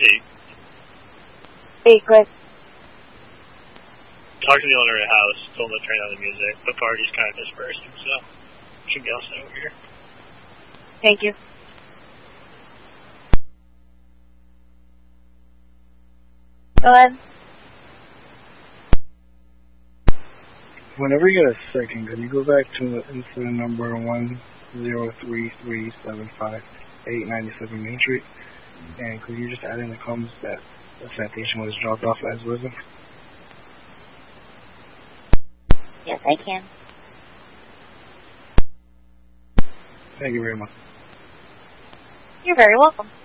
Hey. Hey, Chris. Talked to the owner of the house, told him to turn on the music. The party's kind of dispersing, so should be all set over here. Thank you. Go ahead. Whenever you get a second, could you go back to the incident number 103375897 Main Street? And could you just add in the comments that the citation was dropped off as written? Yes, I can. Thank you very much. You're very welcome.